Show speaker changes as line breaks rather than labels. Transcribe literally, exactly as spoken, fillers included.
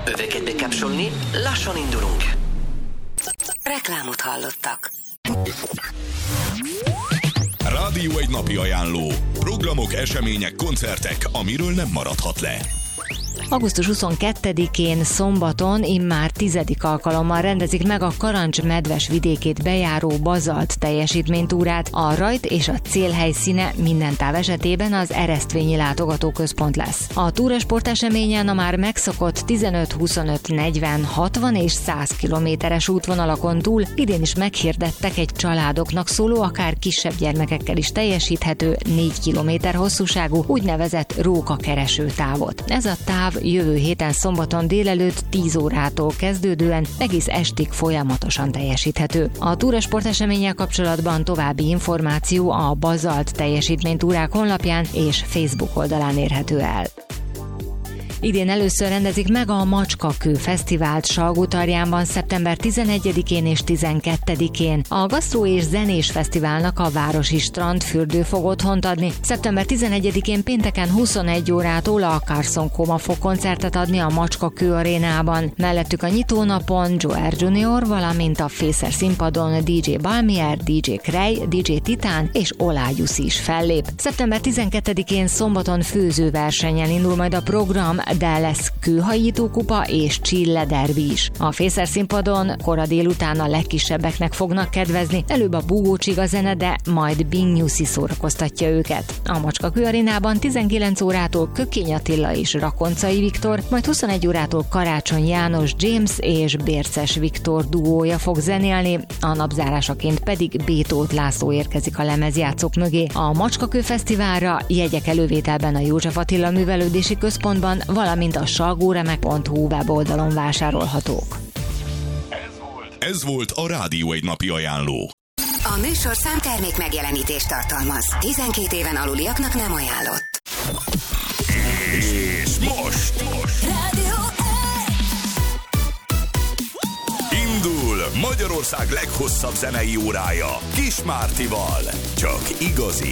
Öveket bekapcsolni, lassan indulunk.
Reklámot hallottak.
Rádió egy napi ajánló. Programok, események, koncertek, amiről nem maradhat le.
augusztus huszonkettedikén szombaton immár tizedik alkalommal rendezik meg a Karancs medves vidékét bejáró bazalt teljesítménytúrát. A rajt és a célhelyszíne minden táv esetében az Eresztvényi Látogatóközpont lesz. A túrasporteseményen a már megszokott tizenöt, huszonöt, negyven, hatvan és száz kilométeres útvonalakon túl idén is meghirdettek egy családoknak szóló, akár kisebb gyermekekkel is teljesíthető négy kilométer hosszúságú úgynevezett rókakereső távot. Ez a táv jövő héten szombaton délelőtt tíz órától kezdődően egész estig folyamatosan teljesíthető. A túrasporteseménnyel kapcsolatban további információ a Bazalt teljesítménytúrák honlapján és Facebook oldalán érhető el. Idén először rendezik meg a Macskakő Fesztivált Salgótarjánban szeptember tizenegyedikén és tizenkettedikén. A Gasztró és Zenés Fesztiválnak a Városi Strandfürdő fog otthont adni. szeptember tizenegyedikén pénteken huszonegy órától a Carson Coma fog koncertet adni a Macskakő arénában. Mellettük a nyitónapon Joer Junior, valamint a Fészer színpadon dé dzsé Balmier, dé dzsé Krej, dé dzsé Titán és Olágyuszi is fellép. szeptember tizenkettedikén szombaton főzőversennyel indul majd a program, de lesz kőhajítókupa és Csille derbi is. A Fészer színpadon kora délután a legkisebbeknek fognak kedvezni, előbb a Bugó Csiga zene, de majd Bing Nyuszi szórakoztatja őket. A Macskakő arénában tizenkilenc órától Kökény Attila és Rakoncai Viktor, majd huszonegy órától Karácsony János, James és Bérces Viktor duója fog zenélni, a napzárásaként pedig B. Tóth László érkezik a lemezjátszók mögé. A Macskakő Fesztiválra jegyek elővételben a József Attila Művelődési Központban, valamint a salgóremek pont hu weboldalon vásárolhatók.
Ez volt a Rádió egy napi ajánló.
A műsor számtermék megjelenítést tartalmaz. tizenkét éven aluliaknak nem ajánlott.
És most, most.
Rádió
indul Magyarország leghosszabb zenei órája Kis Mártival. Csak igazi